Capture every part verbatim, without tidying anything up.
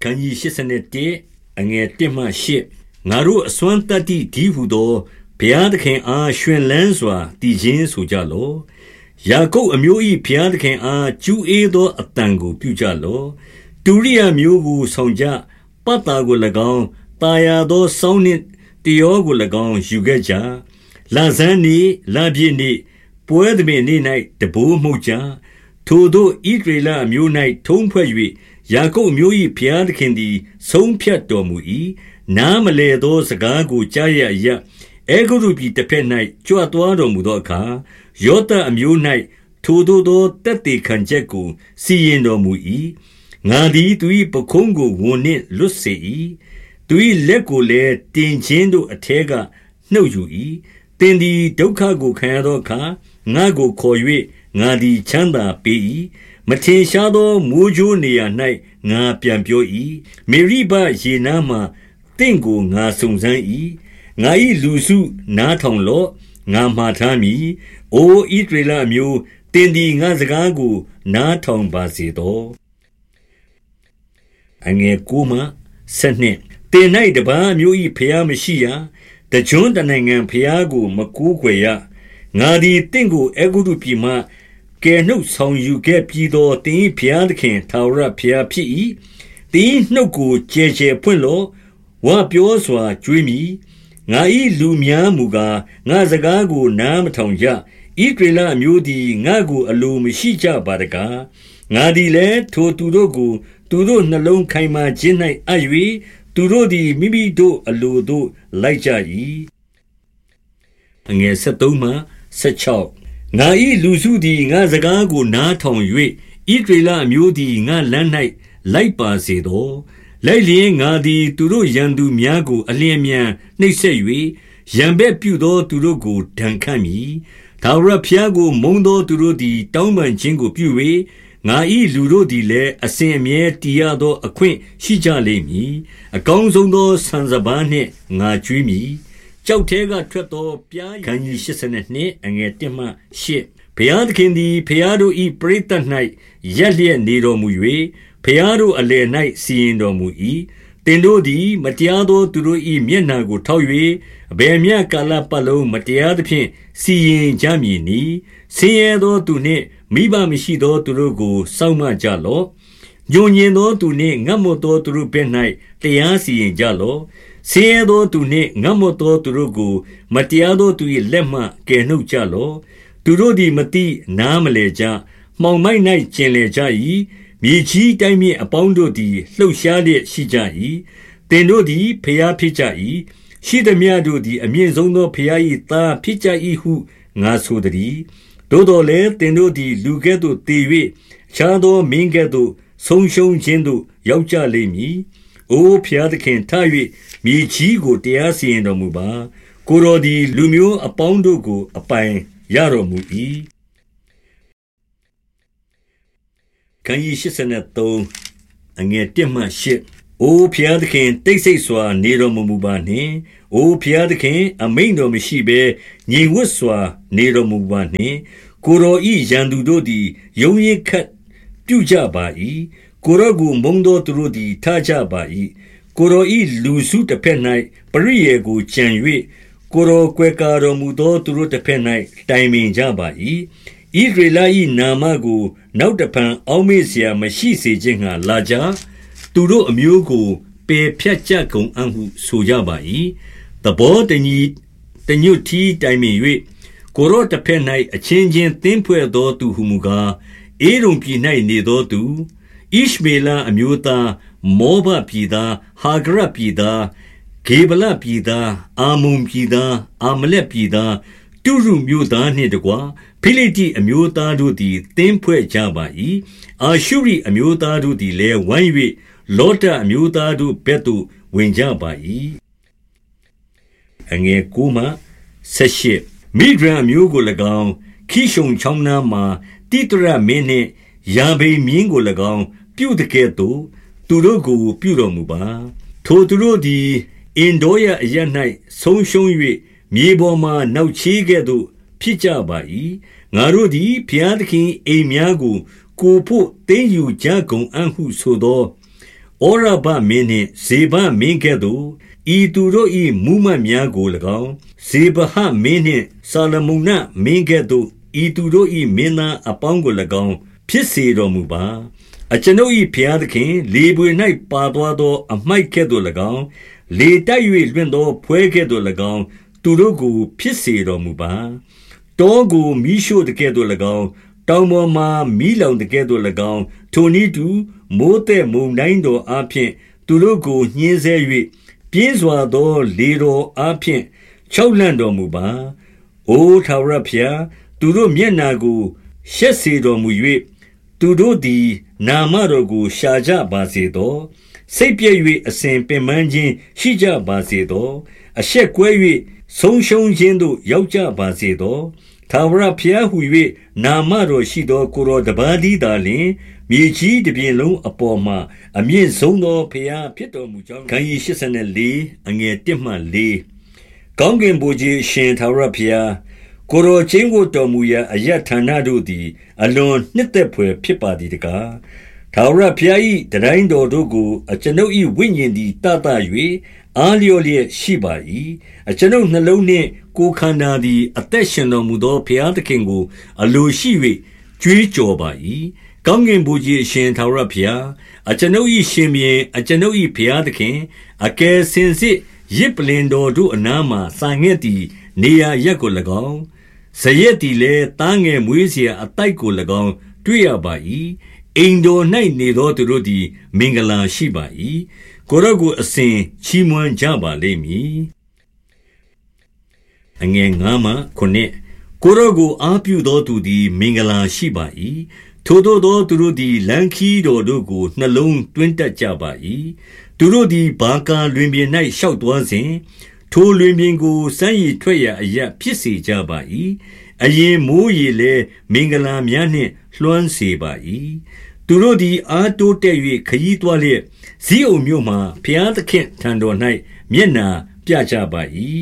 ခန်းကြီးeighty-oneအငယ်oneမှeightငါတို့အစွမ်းတတ္တိဒီဟုသောဘုရားသခင်အားရှင်လန်းစွာတည်ခြင်းဆိုကြလော့ယာကုပ်အမျိုး၏ဘုရားသခင်အားကျူးအေးသောအတန်ကိုပြုကြလော့တူရိယမျိုးကိုဆောင်ကြပတ်တာကို၎င်းတာယာသောစောင်းနှင့်တယောကို၎င်းယူခဲ့ကြလာဇန်နေလာပြည့်နေပွဲသမင်နေ၌တဘိုးမှုတ်ကြထိုတို့ဣဒရေလအမျိုး၌ထုံးဖွဲ့၍ယာကုပ်အမျိုး၏ဘုရားသခင်သည်ဆုံးဖြတ်တော်မူ၏နားမလဲသောစကားကိုကြားရရအေဂုရုပြည်တစ်ဖက်၌ကြွသွားတော်မူသောအခါယောသအမျိုး၌ထိုတို့သောတက်တေခံချက်ကိုစီရင်တော်မူ၏ငါသည်သူ၏ပခုံးကိုဝန်နှင့်လွတ်စေ၏သူ၏လက်ကိုလည်းတင်ခြင်းတို့အထဲကနှုတ်ယူ၏တင်သည်ဒုက္ခကိုခံရသောအခါငါကိုခေါ်၍ငါသည်ချမ်းသာပေး၏မထင်ရှားသောမိုးကြိုးနေရာ၌ငါပြန်ပြော၏မေရိဘရေနားမှတင့်ကိုငါစုံစမ်း၏ငါ၏လူစုနားထောင်လော့ငါမှားထားမည်အိုဣသရေလမျိုးတင်သည်ငါစကားကိုနားထောင်ပါစေသောအငယ်ကိုမှဆက်နှင့်တင်၌တပါးမျိုး၏ဖျားမရှိရတကြွတနိုင်ငံဖျားကိုမကူးကွယ်ရငါသည်တင့်ကိုအေဂုတုပြည်မှကဲနှုတ်ဆောင်ယူခဲ့ပြီးသောတင်၏ဖျားသခင်ထာဝရဖျားဖြစ်၏တင်နှုတ်ကိုကျဲကျဲဖွင့်လော့ဝါပြောစွာကြွေးမိငါ၏လူများမူကားငါစကားကိုနားမထောင်ကြဣသရေလအမျိုးသည်ငါကိုအလိုမရှိကြပါတကားငါသည်လည်းထိုသူတို့ကိုသူတို့နှလုံးခိုင်မာခြင်း၌အပ်၍သူတို့သည်မိမိတို့အလိုတို့လိုက်ကြ၏အငယ်sevenမှsixteenငါ၏လူစုသည်ငါစကားကိုနားထောင်၍ဣသရေလအမျိုးသည်ငါလမ်း၌လိုက်ပါစေသောလိုက်လျင်ငါသည်သူတို့ရန်သူများကိုအလျင်မြန်နှိပ်စက်၍ရန်ဘက်ပြုသောသူတို့ကိုဒဏ်ခတ်မည်ထာဝရဘုရားကိုမုန်းသောသူတို့သည်တောင်းပန်ခြင်းကိုပြု၍ငါ၏လူတို့သည်လည်းအစဉ်အမြဲတည်ရသောအခွင့်ရှိကြလိမ့်မည်အကောင်းဆုံးသောဆန်စပါးနှင့်ငါကြွေးမည်ကြောက်သေးကထွက်သောပြားခန်းကြီးeighty-twoအငယ်oneမှeightဘုရားသခင်သည်ဘုရားတို့၏ပရိသတ်၌ရက်လျက်နေတော်မူ၍ဘုရားတို့အလယ်၌စီရင်တော်မူ၏တင်တို့သည်မတရားသောသူတို့၏မျက်နှာကိုထောက်၍အဘယ်မျှကာလပတ်လုံးမတရားသဖြင့်စီရင်ကြမည်နီဆင်းရဲသောသူနှင့်မိဘမရှိသောသူတို့ကိုစောင့်မကြလော့ညှို့ညင်သောသူနှင့်ငတ်မွတ်သောသူတို့ဘက်၌တရားစီရင်ကြလော့ဆင်းရဲသောသူနှင့်ငတ်မွတ်သောသူတို့ကိုမတရားသောသူ၏လက်မှကယ်နှုတ်ကြလော့သူတို့သည်မသိနားမလည်ကြမှောင်မိုက်၌ကျင်လည်ကြ၏မြေကြီးတိုင်းမြင့်အပေါင်းတို့သည်လှုပ်ရှားလျက်ရှိကြ၏တင်တို့သည်ဖျားဖြစ်ကြ၏ရှိသမျှတို့သည်အမြင့်ဆုံးသောဖျား၏သားဖြစ်ကြ၏ဟုငါဆိုသည်သို့တော်လည်းတင်တို့သည်လူကဲ့သို့တည်၍ခြားသောမင်းကဲ့သို့ဆုံးရှုံးခြင်းသို့ရောက်ကြလိမ့်မည်အိုဖျားသခင်ထ၍မြေကြီးကိုတရားစီရင်တော်မူပါကိုယ်တော်သည်လူမျိုးအပေါင်းတို့ကိုအပိုင်ရတော်မူ၏ခန်းကြီးeighty-threeအငယ်oneမှeightအိုဖျားသခင်တိတ်ဆိတ်စွာနေတော်မမူပါနှင့်အိုဖျားသခင်အမိန်တော်မရှိဘဲငြိမ်ဝတ်စွာနေတော်မူပါနှင့်ကိုယ်တော်ဤရန်သူတို့သည်ယုံရင်ခတ်ပြုကြပါ၏ကိုယ်တော်ကိုမုန်းသောသူတို့သည်ထားကြပါ၏ကိုယ်တော်ဤလူစုတစ်ဖက်၌ပရိယေကိုကြံ၍ကိုယ်တော်ကွယ်ကာတော်မူသောသူတို့တစ်ဖက်၌တိုင်ပင်ကြပါ၏ဣသရေလ၏နာမကိုနောက်တဖန်အောက်မေ့เสียမရှိစေခြင်းငှာလာကြသူတို့အမျိုးကိုပယ်ဖြတ်ကြကုန်အံ့ဟုဆိုကြပါ၏သဘောတညီတညွတ်တီတိုင်ပင်၍ကိုရောတစ်ဖက်၌အချင်းချင်းသင်းဖွဲ့သောသူဟုမူကားအေရုံပြည်၌နေသောသူဣရှမေလအမျိုးသားမောဘပြည်သားဟာဂရပြည်သားဂေဗလပြည်သားအာမုန်ပြည်သားအာမလက်ပြည်သားတုရုမျိုးသားနှင့်တကွဖိလိတိအမျိုးသားတို့သည်သင်းဖွဲ့ကြပါ၏အာရှုရိအမျိုးသားတို့သည်လည်းဝိုင်း၍လောတအမျိုးသားတို့ဘက်သို့ဝင်ကြပါ၏အငယ်nineမှeighteenမိဒျန်အမျိုးကို၎င်းခိရှုန်ချောင်းနားမှာတိတရမင်းနှင့်ယာဘိန်မြင်းကို၎င်းပြုတကဲ့သို့သူတို့ကိုပြုတော်မူပါထိုသူတို့သည်အင်ဒေါရအရ၌ဆုံးရှုံး၍မြေပေါ်မှနောက်ချေးကဲ့သို့ဖြစ်ကြပါ၏ငါတို့သည်ဘုရားသခင်အိမ်များကိုကိုဖို့သိမ်းယူကြကုန်အံ့ဟုဆိုသောဩဩရဘမင်းနှင့်ဇေဘမင်းကဲ့သို့ဤသူတို့၏မူမှတ်များကို၎င်းဇေဘဟမင်းနှင့်ဆာလမုန်မင်းကဲ့သို့ဤသူတို့၏မင်းသားအပေါင်းကို၎င်းဖြစ်စေတော်မူပါအကျွန်ုပ်၏ဘုရားသခင်လေပွေ၌ပါသွားသောအမိုက်ကဲ့သို့၎င်းလေတိုက်၍လွင့်သောဖွဲကဲ့သို့၎င်းသူတို့ကိုဖြစ်စေတော်မူပါတောကိုမီးရှို့တကဲ့သို့၎င်းတောင်ပေါ်မှမီးလောင်တကဲ့သို့၎င်းထိုနည်းတူမိုးတဲ့မုန်တိုင်းတော်အားဖြင့်သူတို့ကိုညှင်းဆဲ၍ပြင်းစွာသောလေတော်အားဖြင့်ခြောက်လှန့်တော်မူပါအိုထာဝရဘုရားသူတို့မျက်နာကိုရှက်စေတော်မူ၍သူတို့သည်နာမတော်ကိုရှာကြပါစေသောစိတ်ပြည့်၍အစဉ်ပင်ပန်းခြင်းရှိကြပါစေသောအရှက်ကွဲ၍ဆုံးရှုံးခြင်းသို့ရောက်ကြပါစေသောထာဝရဘုရားဟူ၍နာမတော်ရှိသောကိုယ်တော်တပါးတည်းသာလျှင်မြေကြီးတစ်ပြင်လုံးအပေါ်မှာအမြင့်ဆုံးသောဘုရားဖြစ်တော်မူကြောင်းခန်းကြီး၈၄အငယ်၁မှ၄ကောင်းကင်ဘုရားရှင်ထာဝရဘုရားကိုယ်တော်ချင်းကိုတော်မူရာအယဌာနတို့သည်အလွန်နှစ်သက်ဖွယ်ဖြစ်ပါသည်တကားထာဝရဘုရား၏တတိုင်းတော်တို့ကိုအကျွန်ုပ်၏ဝိညာဉ်သည်တတ၍အားလျော်လျက်ရှိပါ၏အကျွန်ုပ်နှလုံးနှင့်ကိုယ်ခန္ဓာသည်အသက်ရှင်တော်မူသောဘုရားသခင်ကိုအလိုရှိ၍ကြွေးကြော်ပါ၏ကောင်းကင်ဘုရားအရှင်ထာဝရဘုရားအကျွန်ုပ်၏ရှင်ဘုရင်အကျွန်ုပ်၏ဘုရားသခင်အကယ်စင်စစ်ရစ်ပလင်တော်တို့အနားမှစာငှက်သည်နေရာရက်ကို၎င်းဇရက်သည်လည်းသားငယ်မွေးเสียအတိုက်ကို၎င်းတွေ့ရပါ၏အိမ်တော်၌နေသောသူတို့သည်မင်္ဂလာရှိပါ၏ကိုယ်တော်ကိုအစဉ်ချီးမွမ်းကြပါလိမ့်မည်အငယ်ငါးမှခုနှစ်ကိုယ်တော်ကိုအားပြုသောသူသည်မင်္ဂလာရှိပါ၏ထိုသို့သောသူတို့သည်လမ်းခီးတော်တို့ကိုနှလုံးသွင်းတတ်ကြပါ၏သူတို့သည်ဘာကာလွင်ပြင်၌ရှောက်သွားစဉ်ထိုလွင်ပြင်ကိုစမ်းရည်ထွက်ရာအရာဖြစ်စေကြပါ၏အရင်မိုးရေလည်းမင်္ဂလာများနှင့်လွှမ်းစေပါ၏သူတို့သည်အားတိုးတက်၍ခရီးသွားလျက်ဇိအုန်မြို့မှဘုရားသခင်ထံတော်၌မျက်နာပြကြပါ၏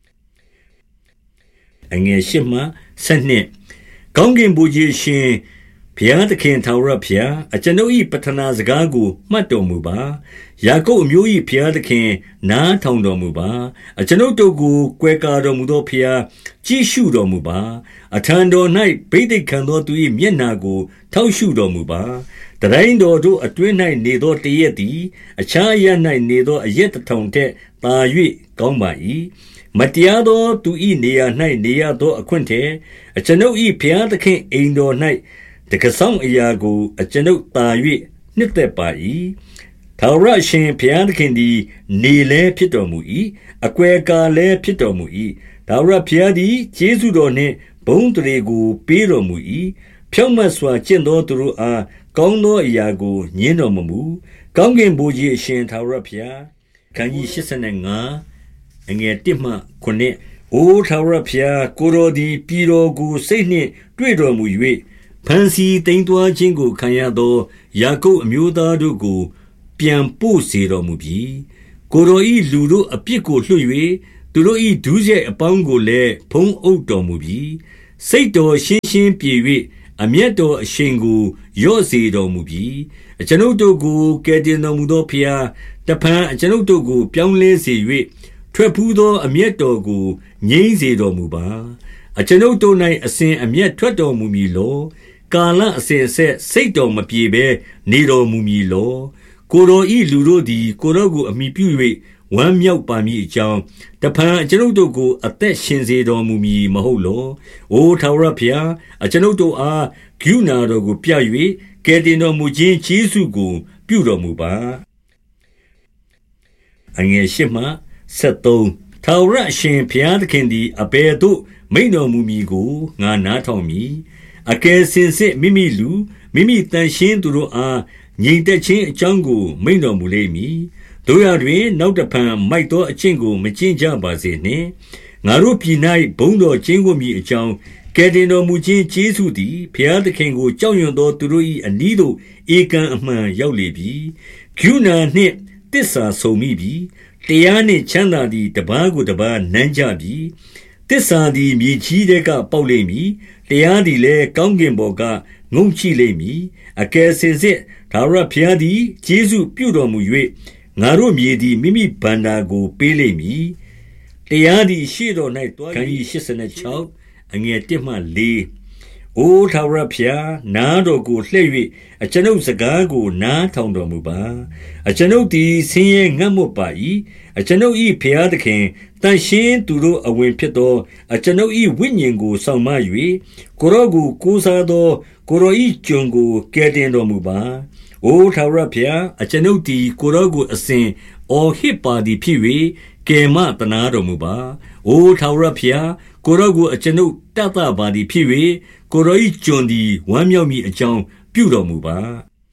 အငယ်၈မှ၁၂ကောင်းကင်ဘုရားရှင်ဘုရားသခင်ထာဝရဘုရားအကျွန်ုပ်၏ပဌနာစကားကိုမှတ်တော်မူပါယာကုပ်အမျိုး၏ဘုရားသခင်နားထောင်တော်မူပါအကျွန်ုပ်တို့ကိုကွယ်ကာတော်မူသောဘုရားကြည့်ရှုတော်မူပါအထံတော်၌ဗိသိက်ခံသောသူ၏မျက်နာကိုထောက်ရှုတော်မူပါတတိုင်းတော်တို့အတွင်း၌နေသောတရက်သည်အခြားအရပ်၌နေသောအရက်တစ်ထောင်ထက်သာ၍ကောင်းပါ၏မတရားသောသူ၏နေရာ၌နေရသောအခွင့်ထက်အကျွန်ုပ်၏ဘုရားသခင်အိမ်တော်၌တကဆောင်အရာကိုအကျွန်ုပ်သာ၍နှစ်သက်ပါ၏ထာဝရရှင်ဘုရားသခင်သည်နေလည်းဖြစ်တော်မူ၏အကွယ်ကာလည်းဖြစ်တော်မူ၏ထာဝရဘုရားသည်ကျေးဇူးတော်နှင့်ဘုန်းတရေကိုပေးတော်မူ၏ဖြောင့်မတ်စွာကျင့်သောသူတို့အားကောင်းသောအရာကိုညှင်းတော်မမူကောင်းကင်ဘုရားအရှင်ထာဝရဘုရားခန်းကြီး၈၅အငယ်၁မှခုနှစ်အိုထာဝရဘုရားကိုယ်တော်သည်ပြည်တော်ကိုစိတ်နှင့်တွေ့တော်မူ၍ဖန်စီတိမ်သွားခြင်းကိုခံရသောယာကုပ်အမျိုးသားတို့ကိုပြန်ပို့စေတော်မူပြီကိုယ်တော်၏လူတို့အပြစ်ကိုလွှတ်၍သူတို့၏ဒုစရိုက်အပေါင်းကိုလည်းဖုံးအုပ်တော်မူပြီစိတ်တော်ရှင်းရှင်းပြေ၍အမျက်တော်အရှိန်ကိုရော့စေတော်မူပြီအကျွန်ုပ်တို့ကိုကယ်တင်တော်မူသောဘုရားတဖန်အကျွန်ုပ်တို့ကိုပြောင်းလဲစေ၍ထွက်ဖူးသောအမျက်တော်ကိုငြိမ်းစေတော်မူပါအကျွန်ုပ်တို့၌အစဉ်အမျက်ထွက်တော်မူမည်လောကာလအစဉ်အဆက်စိတ်တော်မပြေဘဲနေတော်မူမည်လောကိုယ်တော်၏လူတို့သည်ကိုယ်တော်ကိုအမိပြု၍ဝမ်းမြောက်ပါမည်အကြောင်းတဖန်အကျွန်ုပ်တို့ကိုအသက်ရှင်စေတော်မူမည်မဟုတ်လောအိုထာဝရဘုရားအကျွန်ုပ်တို့အားကရုဏာတော်ကိုပြ၍ကယ်တင်တော်မူခြင်းကျေးဇူးကိုပြုတော်မူပါအငယ်၈မှဆက်သုံးထာဝရအရှင်ဘုရားသခင်သည်အဘယ်သို့မိန့်တော်မူမည်ကိုငါနားထောင်မည်အကယ်စင်စစ်မိမိလူမိမိတန်ရှင်းသူတို့အားငြိမ်သက်ခြင်းအကြောင်းကိုမိန့်တော်မူလိမ့်မည်တို့ရတွင်နောက်တဖန်မိုက်သောအကျင့်ကိုမကျင့်ကြပါစေနှင့်ငါတို့ပြည်၌ဘုန်းတော်ကျင်းဝတ်မည်အကြောင်းကယ်တင်တော်မူခြင်းကျေးဇူးသည်ဘုရားသခင်ကိုကြောက်ရွံ့သောသူတို့၏အနီးသို့ဧကန်အမှန်ရောက်လေပြီကရုဏာနှင့်တစ္ဆာဆုံမိပြီတရားနှင့်ချမ်းသာသည်တပါးကိုတပါးနမ်းကြပြီတစ္ဆာသည်မြေကြီးထဲကပေါက်လိမ့်မည်တရားသည်လည်းကောင်းကင်ဘော်ကငုံချိလိမ့်မည်အကယ်စင်စစ်ထာထာဝရဘုရားသည်ကျေးဇူးပြုတော်မူ၍ငါတို့မြေသည်မိမိဗန္တာကိုပေးလိမ့်မည်တရားသည်ရှေ့တော်၌တွားခန်းကြီးရှစ်ဆယ်ခြောက်အငယ်တစ်မှလေးအိုထာဝရဘုရားနားတော်ကိုလှည့်၍အကျွန်ုပ်စကားကိုနားထောင်တော်မူပါအကျွန်ုပ်သည်ဆင်းရဲငတ်မွတ်ပါ၏အကျွန်ုပ်၏ဘုရားသခင်တန်ရှင်းသူတို့အဝင်ဖြစ်သောအကျွန်ုပ်၏ဝိညာဉ်ကိုဆောင်မ၍ကိုရောကိုကိုးစားသောကိုရော၏ကျွန်ကိုကယ်တင်တော်မူပါအိုထာဝရဘုရားအကျွန်ုပ်သည်ကိုရောကိုအစဉ်အော်ဟစ်ပါသည်ဖြစ်၍ကယ်မတနာတော်မူပါအိုထာဝရဘုရားကိုရောကိုအကျွန်ုပ်တတ်တာပါသည်ဖြစ်၍ကိုရော၏ကျွန်သည်ဝမ်းမြောက်မိအကြောင်းပြုတော်မူပါ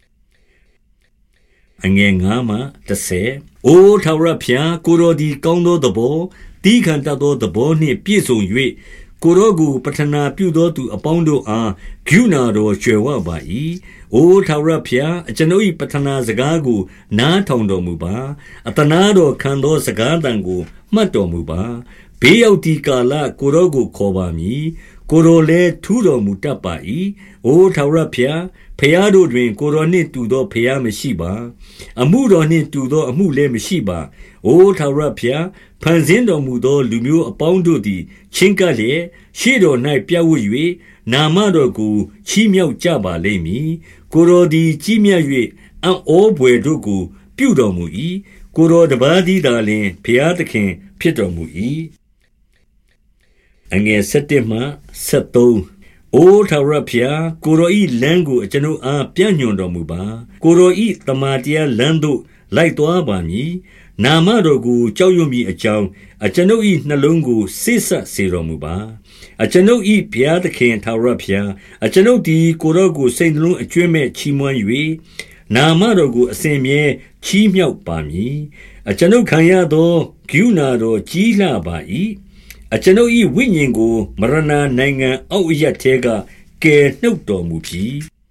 အငယ်ငါးမှတစ်ဆယ်အိုထာဝရဘုရားကိုရောသည်ကောင်းသောသဘောတီးခံတတ်သောသဘောနှင့်ပြည့်စုံ၍ကိုရောကိုပထနာပြုသောသူအပေါင်းတို့အားဂုဏတော်ကျွယ်ဝပါ၏အိုထာဝရဘုရားအကျွန်ုပ်၏ပထနာစကားကိုနားထောင်တော်မူပါအတနာတော်ခံသောစကားတန်ကိုမှတ်တော်မူပါဘေးရောက်ဒီကာလကိုရောကိုခေါ်ပါမည်ကိုရောလည်းထူးတော်မူတတ်ပါ၏အိုထာဝရဘုရားဖျားတို့တွင်ကိုရောနှင့်တူသောဖျားမရှိပါအမှုတော်နှင့်တူသောအမှုလည်းမရှိပါအိုထာဝရဘုရားဖန်ဆင်းတော်မူသောလူမျိုးအပေါင်းတို့သည်ချင်းကပ်လျက်ရှေ့တော်၌ပြပ်ဝပ်၍နာမတော်ကိုချီးမြှောက်ကြပါလိမ့်မည်ကိုရောသည်ကြီးမြတ်၍အံ့ဩဘွယ်တို့ကိုပြုတော်မူ၏ကိုရောတပါးသည်သာလျှင်ဘုရားသခင်ဖြစ်တော်မူ၏အငယ်၁၁မှ၁၃အိုထာဝရဘုရားကိုရောဤလမ်းကိုအကျွန်ုပ်အားပြညွှန်တော်မူပါကိုရောဤတမန်တရားလမ်းသို့လိုက်သွားပါမည်နာမတော်ကိုကြောက်ရွံ့မိအကြောင်းအကျွန်ုပ်ဤနှလုံးကိုစိတ်ဆက်စေတော်မူပါအကျွန်ုပ်ဤဘုရားသခင်ထာဝရဘုရားအကျွန်ုပ်သည်ကိုရောကိုစိတ်နှလုံးအကျွမ်းမဲ့ချီးမွမ်း၍နာမတော်ကိုအစဉ်မြဲချီးမြှောက်ပါမည်အကျွန်ုပ်ခံရသောဂုဏတော်ကြီးလှပါ၏အကျွန်ုပ်၏ဝိညာဉ်ကိုမရဏနိုင်ငံအောက်အရပ်ထဲကကယ်နှုတ်တော်မူပြီ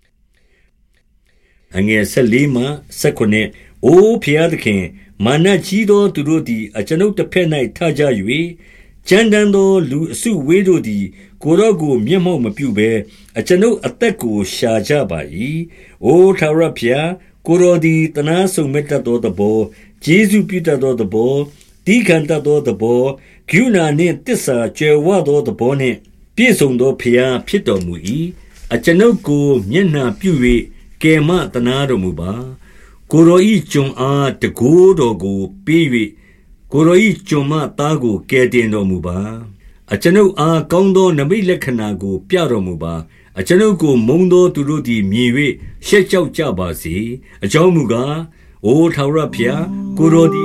အငယ်၁၄မှ၁၉အိုဘုရားသခင်မာနကြီးသောသူတို့သည်အကျွန်ုပ်တစ်ဖက်၌ထကြ၍ကြမ်းတမ်းသောလူအစုဝေးတို့သည်ကိုရောကိုမျက်မှောက်မပြုဘဲအကျွန်ုပ်အသက်ကိုရှာကြပါ၏အိုထာဝရဘုရားကိုရောသည်တနာဆုံမဲ့တတ်သောသဘောကျေးဇူးပြုတတ်သောသဘောတီးခံတတ်သောသဘောဂုဏနှင့်တစ္ဆာကျွယ်ဝသောသဘောနှင့်ပြည့်စုံသောဘုရားဖြစ်တော်မူ၏အကျွန်ုပ်ကိုမျက်နှာပြု၍ကယ်မတနာတော်မူပါကိုရောဤကျွန်အားတကိုးတော်ကိုပေး၍ကိုရောဤကျွန်မသားကိုကယ်တင်တော်မူပါအကျွန်ုပ်အားကောင်းသောနမိတ်လက္ခဏာကိုပြတော်မူပါအကျွန်ုပ်ကိုမုန်းသောသူတို့သည်မြင်၍ရှက်ကြောက်ကြပါစေအကြောင်းမူကားအိုထာဝရဘုရားကိုရောသည်